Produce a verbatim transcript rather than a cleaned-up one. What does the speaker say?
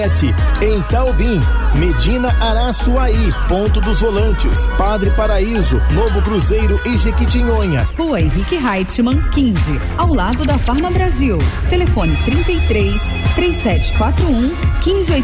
Em Taubim, Medina Araçuaí, Ponto dos Volantes, Padre Paraíso, Novo Cruzeiro e Jequitinhonha. Rua Henrique Reichmann, quinze, ao lado da Farma Brasil. Telefone trinta e três, três sete quatro um, quinze